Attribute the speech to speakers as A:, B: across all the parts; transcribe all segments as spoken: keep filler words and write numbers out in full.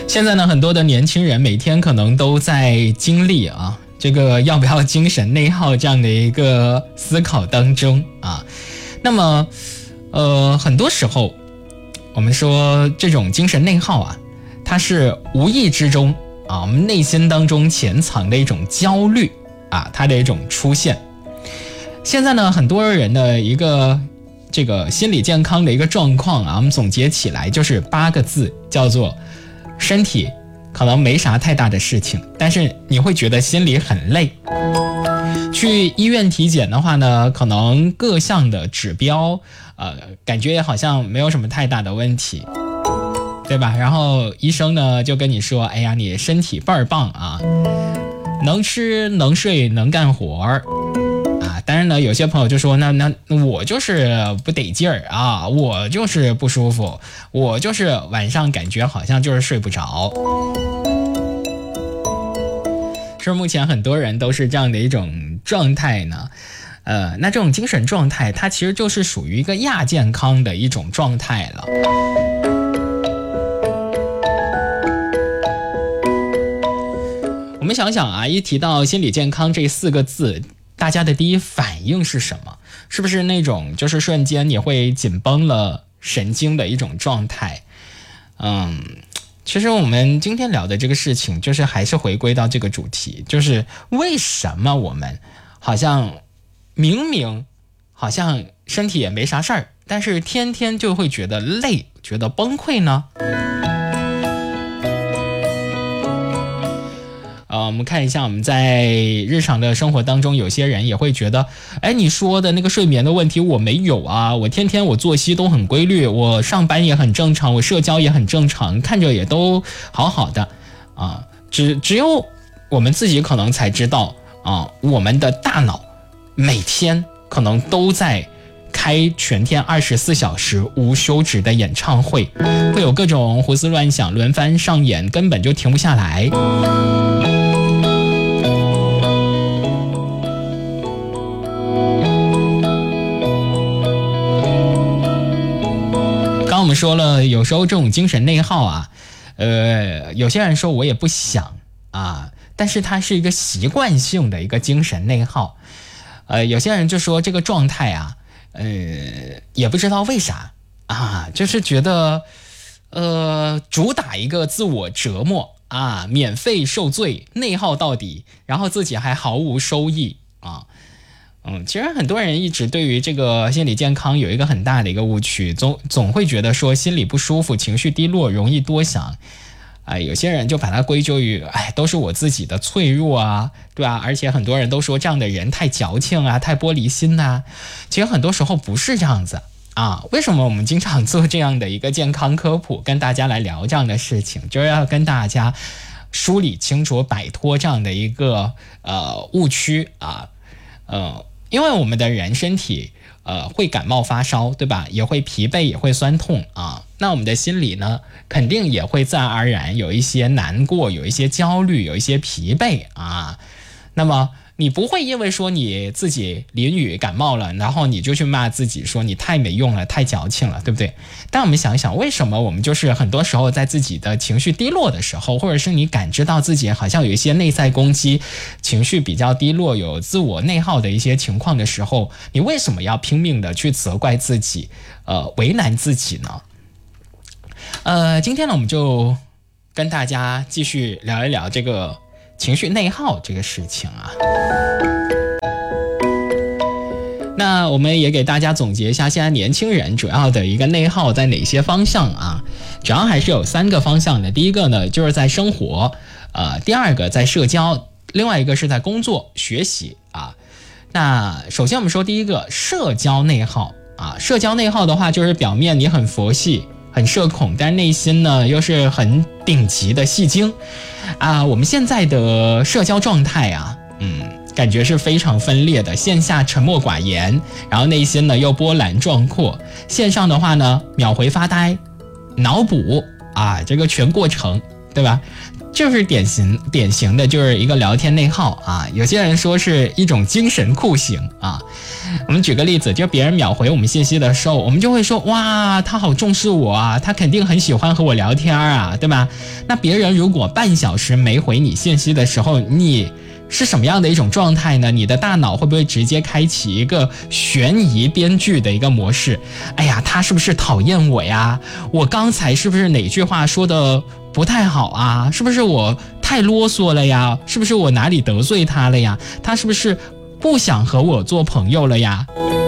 A: 现在呢，很多的年轻人每天可能都在经历啊，这个要不要精神内耗这样的一个思考当中啊。那么，呃，很多时候我们说这种精神内耗啊，它是无意之中啊，我们内心当中潜藏的一种焦虑啊，它的一种出现。现在呢，很多人的一个这个心理健康的一个状况啊，我们总结起来就是八个字，叫做身体可能没啥太大的事情，但是你会觉得心里很累。去医院体检的话呢，可能各项的指标呃，感觉好像没有什么太大的问题，对吧？然后医生呢就跟你说，哎呀，你身体倍儿棒啊，能吃能睡能干活儿啊。当然呢，有些朋友就说，那那我就是不得劲儿啊，我就是不舒服，我就是晚上感觉好像就是睡不着。是目前很多人都是这样的一种状态呢。呃，那这种精神状态，它其实就是属于一个亚健康的一种状态了。我们想想啊，一提到心理健康这四个字，大家的第一反应是什么？是不是那种就是瞬间你会紧绷了神经的一种状态？嗯，其实我们今天聊的这个事情，就是还是回归到这个主题，就是为什么我们好像明明好像身体也没啥事儿，但是天天就会觉得累，觉得崩溃呢？呃，我们看一下，我们在日常的生活当中，有些人也会觉得，哎，你说的那个睡眠的问题我没有啊，我天天我作息都很规律，我上班也很正常，我社交也很正常，看着也都好好的啊。只只有我们自己可能才知道啊，我们的大脑每天可能都在开全天二十四小时无休止的演唱会，会有各种胡思乱想轮番上演，根本就停不下来。刚我们说了，有时候这种精神内耗啊，呃，有些人说我也不想啊，但是它是一个习惯性的一个精神内耗。呃，有些人就说这个状态啊，呃，也不知道为啥啊，就是觉得，呃，主打一个自我折磨啊，免费受罪，内耗到底，然后自己还毫无收益啊。嗯，其实很多人一直对于这个心理健康有一个很大的一个误区，总总会觉得说心里不舒服，情绪低落，容易多想。哎，有些人就把它归咎于，哎，都是我自己的脆弱啊，对吧？而且很多人都说这样的人太矫情啊，太玻璃心呐。其实很多时候不是这样子啊。为什么我们经常做这样的一个健康科普，跟大家来聊这样的事情，就是要跟大家梳理清楚，摆脱这样的一个呃误区啊，呃，因为我们的人身体呃会感冒发烧，对吧？也会疲惫，也会酸痛啊。那我们的心里呢，肯定也会自然而然有一些难过，有一些焦虑，有一些疲惫啊。那么你不会因为说你自己淋雨感冒了，然后你就去骂自己说你太没用了，太矫情了，对不对？但我们想想，为什么我们就是很多时候在自己的情绪低落的时候，或者是你感知到自己好像有一些内在攻击，情绪比较低落，有自我内耗的一些情况的时候，你为什么要拼命的去责怪自己，呃，为难自己呢？呃，今天呢，我们就跟大家继续聊一聊这个情绪内耗这个事情啊。那我们也给大家总结一下，现在年轻人主要的一个内耗在哪些方向啊？主要还是有三个方向的。第一个呢，就是在生活，呃，第二个在社交，另外一个是在工作、学习啊。那首先我们说第一个，社交内耗啊。社交内耗的话，就是表面你很佛系，很社恐，但是内心呢又是很顶级的戏精啊。我们现在的社交状态啊，嗯，感觉是非常分裂的。线下沉默寡言，然后内心呢又波澜壮阔；线上的话呢，秒回发呆、脑补啊，这个全过程对吧？就是典型典型的就是一个聊天内耗啊，有些人说是一种精神酷刑啊。我们举个例子，就别人秒回我们信息的时候，我们就会说哇，他好重视我啊，他肯定很喜欢和我聊天啊，对吧？那别人如果半小时没回你信息的时候，你是什么样的一种状态呢？你的大脑会不会直接开启一个悬疑编剧的一个模式？哎呀，他是不是讨厌我呀？我刚才是不是哪句话说的不太好啊？是不是我太啰嗦了呀？是不是我哪里得罪他了呀？他是不是不想和我做朋友了呀？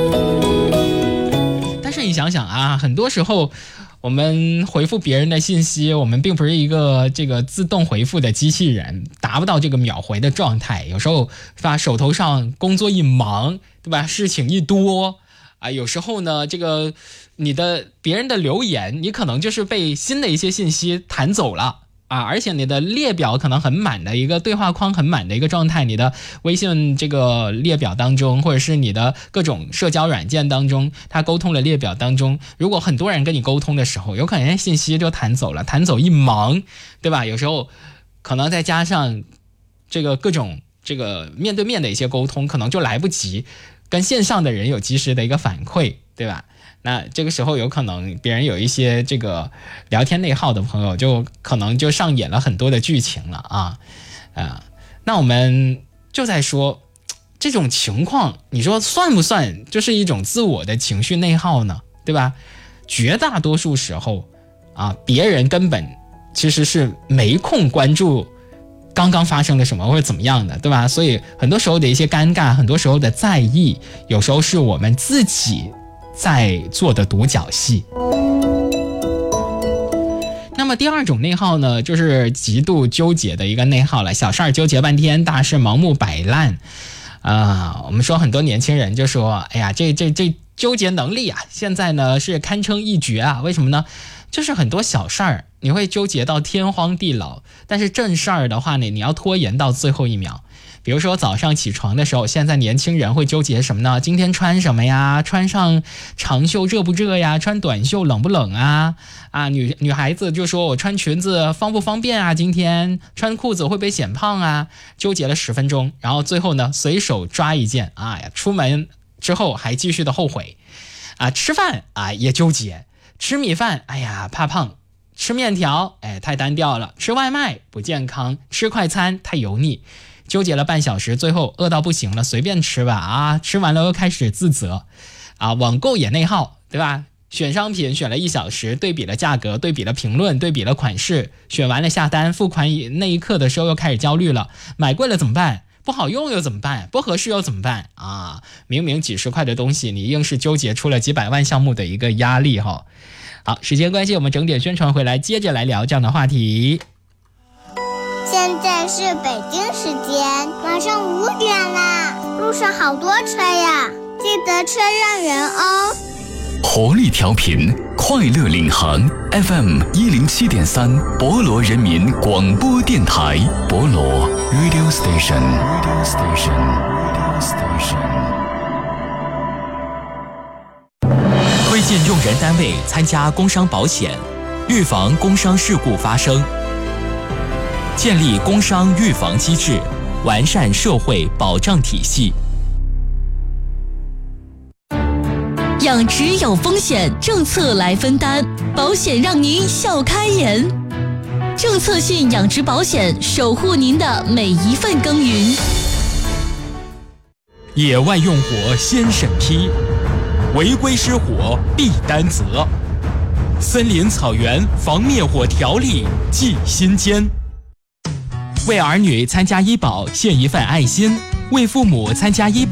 A: 但是你想想啊，很多时候我们回复别人的信息，我们并不是一个这个自动回复的机器人，达不到这个秒回的状态。有时候是吧，手头上工作一忙，对吧？事情一多啊，有时候呢，这个你的别人的留言，你可能就是被新的一些信息弹走了啊，而且你的列表可能很满的一个对话框很满的一个状态，你的微信这个列表当中，或者是你的各种社交软件当中，它沟通的列表当中，如果很多人跟你沟通的时候，有可能信息就弹走了，弹走一忙，对吧？有时候可能再加上这个各种这个面对面的一些沟通，可能就来不及跟线上的人有及时的一个反馈，对吧？那这个时候有可能别人有一些这个聊天内耗的朋友，就可能就上演了很多的剧情了啊，呃，那我们就在说这种情况，你说算不算就是一种自我的情绪内耗呢？对吧？绝大多数时候啊，别人根本其实是没空关注刚刚发生了什么或者怎么样的，对吧？所以很多时候的一些尴尬，很多时候的在意，有时候是我们自己在做的独角戏。那么第二种内耗呢，就是极度纠结的一个内耗了，小事儿纠结半天，大事盲目摆烂啊、呃。我们说很多年轻人就说，哎呀，这这这纠结能力啊，现在呢是堪称一绝啊。为什么呢？就是很多小事儿你会纠结到天荒地老，但是正事儿的话呢，你要拖延到最后一秒。比如说早上起床的时候，现在年轻人会纠结什么呢？今天穿什么呀？穿上长袖热不热呀？穿短袖冷不冷啊？啊，女女孩子就说我穿裙子方不方便啊？今天穿裤子会不会显胖啊？纠结了十分钟，然后最后呢，随手抓一件，哎呀，出门之后还继续的后悔。啊，吃饭啊也纠结，吃米饭，哎呀怕胖。吃面条，哎，太单调了；吃外卖不健康，吃快餐太油腻。纠结了半小时，最后饿到不行了，随便吃吧啊！吃完了又开始自责，啊，网购也内耗，对吧？选商品选了一小时，对比了价格，对比了评论，对比了款式，选完了下单，付款那一刻的时候又开始焦虑了，买贵了怎么办？不好用又怎么办？不合适又怎么办啊？明明几十块的东西，你硬是纠结出了几百万项目的一个压力哈。好，时间关系，我们整点宣传回来，接着来聊这样的话题。
B: 现在是北京时间晚上五点啦，路上好多车呀，记得车让人哦。
C: 活力调频，快乐领航 F M 一零七点三，博罗人民广播电台，博罗 Radio Station Radio Station Radio Station。推荐用人单位参加工伤保险，预防工伤事故发生。建立工伤预防机制，完善社会保障体系。
D: 养殖有风险，政策来分担，保险让您笑开颜。政策性养殖保险，守护您的每一份耕耘。
C: 野外用火先审批，违规失火必担责。森林草原防灭火条例记心间。为儿女参加医保献一份爱心，为父母参加医保